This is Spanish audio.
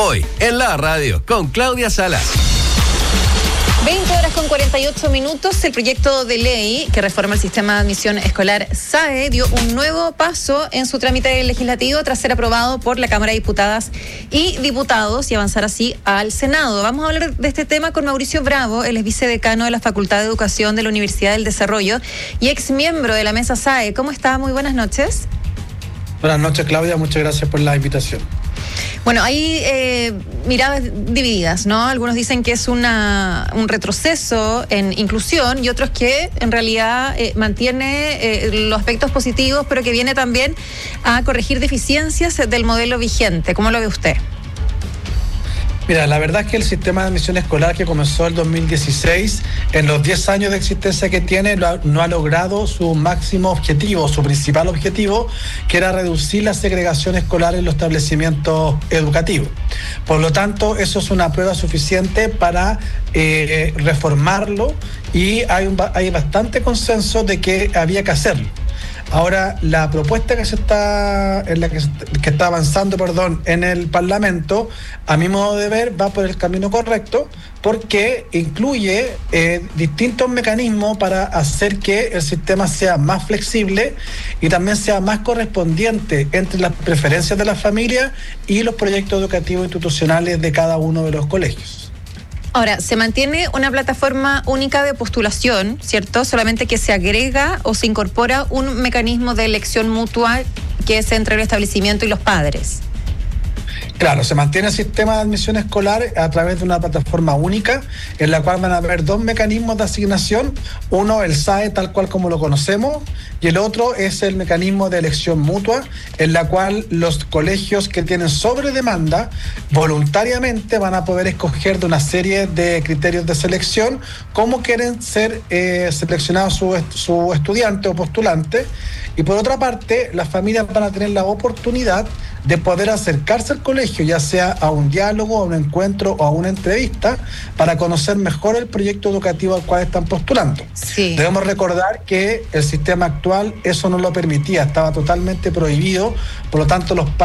Hoy, en la radio, con Claudia Salas. 20:48. El proyecto de ley que reforma el sistema de admisión escolar SAE dio un nuevo paso en su trámite legislativo tras ser aprobado por la Cámara de Diputadas y Diputados y avanzar así al Senado. Vamos a hablar de este tema con Mauricio Bravo, él es vicedecano de la Facultad de Educación de la Universidad del Desarrollo y ex miembro de la mesa SAE. ¿Cómo está? Muy buenas noches. Buenas noches, Claudia. Muchas gracias por la invitación. Bueno, hay miradas divididas, ¿no? Algunos dicen que es un retroceso en inclusión y otros que en realidad mantiene los aspectos positivos, pero que viene también a corregir deficiencias del modelo vigente. ¿Cómo lo ve usted? Mira, la verdad es que el sistema de admisión escolar que comenzó el 2016, en los 10 años de existencia que tiene, no ha logrado su máximo objetivo, su principal objetivo, que era reducir la segregación escolar en los establecimientos educativos. Por lo tanto, eso es una prueba suficiente para reformarlo y hay bastante consenso de que había que hacerlo. Ahora, la propuesta que está avanzando, en el Parlamento, a mi modo de ver, va por el camino correcto, porque incluye distintos mecanismos para hacer que el sistema sea más flexible y también sea más correspondiente entre las preferencias de las familias y los proyectos educativos institucionales de cada uno de los colegios. Ahora, se mantiene una plataforma única de postulación, ¿cierto? Solamente que se agrega o se incorpora un mecanismo de elección mutua que es entre el establecimiento y los padres. Claro, se mantiene el sistema de admisión escolar a través de una plataforma única en la cual van a haber dos mecanismos de asignación. Uno, el SAE tal cual como lo conocemos, y el otro es el mecanismo de elección mutua, en la cual los colegios que tienen sobredemanda voluntariamente van a poder escoger de una serie de criterios de selección cómo quieren ser seleccionados su estudiante o postulante. Y por otra parte, las familias van a tener la oportunidad de poder acercarse al colegio, ya sea a un diálogo, a un encuentro o a una entrevista, para conocer mejor el proyecto educativo al cual están postulando. Sí. Debemos recordar que el sistema actual eso no lo permitía, estaba totalmente prohibido, por lo tanto los